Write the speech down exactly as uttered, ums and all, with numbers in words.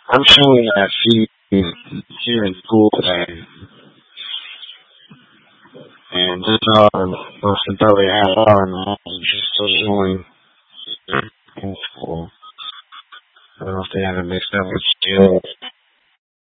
I'm showing that feed here in school today, and this arm must have barely had on. I'm just still showing in school. I don't know if they have it mixed up with steel.